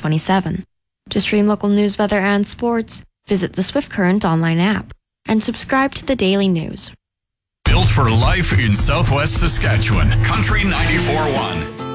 2027. To stream local news, weather, and sports, visit the Swift Current online app and subscribe to the Daily News. Built for life in Southwest Saskatchewan. Country 94.1.